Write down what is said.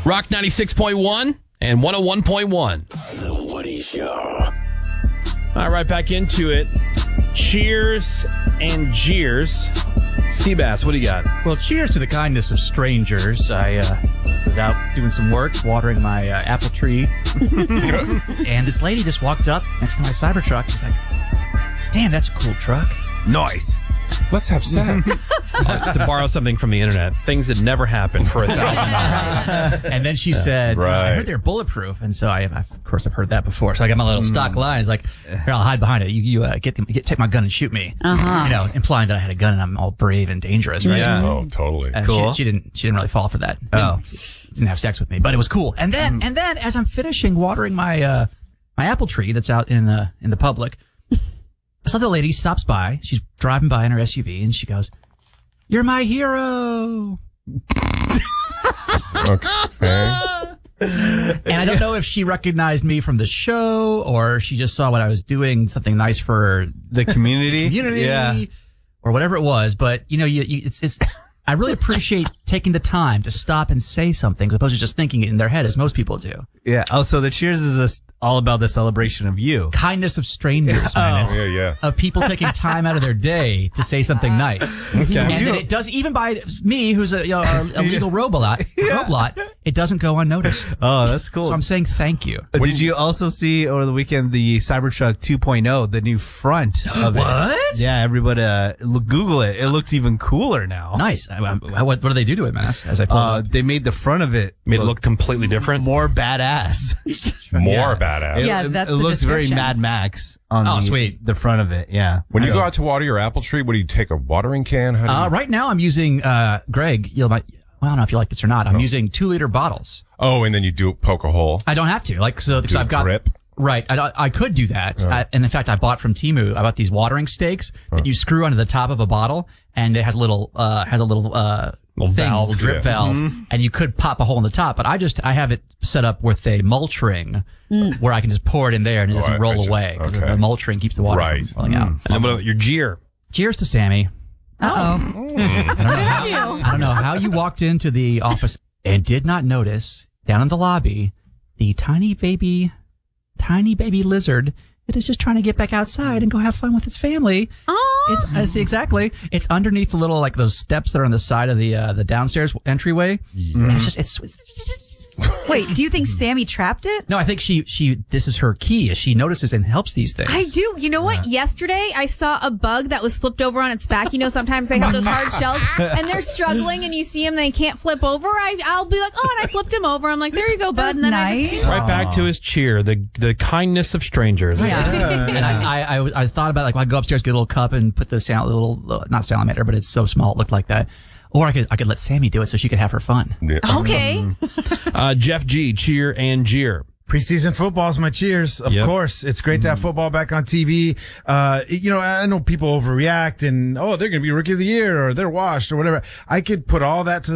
Rock 96.1 and 101.1. The Woody Show. All right, back into it. Cheers and jeers. Seabass, what do you got? Well, cheers to the kindness of strangers. I was out doing some work, watering my apple tree, and this lady just walked up next to my Cybertruck. She's like, "Damn, that's a cool truck." Nice. Let's have sex. To borrow something from the internet. Things that never happened for $1,000. And then she said, right. "I heard they're bulletproof," and so of course, I've heard that before. So I got my little stock line. It's like, "Here, I'll hide behind it. You take my gun and shoot me." Implying that I had a gun and I'm all brave and dangerous, right? Yeah. Oh, totally. Cool. She didn't really fall for that. Didn't have sex with me, but it was cool. And then as I'm finishing watering my my apple tree that's out in the public, I saw the lady stops by. She's driving by in her SUV, and she goes, "You're my hero." Okay. And I don't know if she recognized me from the show or she just saw what I was doing, something nice for The community? community or whatever it was. But, it's I really appreciate taking the time to stop and say something as opposed to just thinking it in their head as most people do. Yeah. Oh, so the cheers is all about the celebration of you. Kindness of strangers, Menace. Yeah. Of people taking time out of their day to say something nice. Okay. And then it does, even by me, who's a legal robot, it doesn't go unnoticed. Oh, that's cool. So I'm saying thank you. Did you also see over the weekend the Cybertruck 2.0, the new front of it? What? Yeah, everybody Google it. It looks even cooler now. Nice. What do they do to it, Menace? As I pull it up? They made the front of it Made it look completely different. more badass. More badass. Yeah, that's it the looks very description. Mad Max on sweet. the front of it. Yeah. When you go out to water your apple tree, what do you take, a watering can? How do you... Right now I'm using, Greg, I don't know if you like this or not. I'm using 2-liter bottles. Oh, and then you do poke a hole. I don't have to, because Do I've got drip. Right. I could do that. And in fact, I bought from Temu, I bought these watering stakes that you screw onto the top of a bottle, and it has a little valve, drip valve, and you could pop a hole in the top. But I have it set up with a mulch ring where I can just pour it in there and it doesn't roll away. Because the mulch ring keeps the water from falling out. And then what about your jeer? Cheers to Sammy. Uh-oh. I don't know how you walked into the office and did not notice down in the lobby the tiny baby lizard that is just trying to get back outside and go have fun with its family. Oh. I see exactly. It's underneath the little those steps that are on the side of the downstairs entryway. And it's just Wait, do you think Sammy trapped it? No, I think she this is her key. She notices and helps these things. I do. You know what? Yesterday, I saw a bug that was flipped over on its back. Sometimes they have those hard shells, and they're struggling, and you see them, they can't flip over. I'll be like, oh, and I flipped him over. I'm like, there you go, bud. And then nice. Right back to his cheer, the kindness of strangers. Yeah. And I thought about I'd go upstairs, get a little cup, and put the not salamander, but it's so small it looked like that. Or I could let Sammy do it so she could have her fun. Yeah. Okay. Jeff G, cheer and jeer. Preseason football is my cheers. Of course. It's great to have football back on TV. I know people overreact and, they're going to be rookie of the year or they're washed or whatever. I could put all that to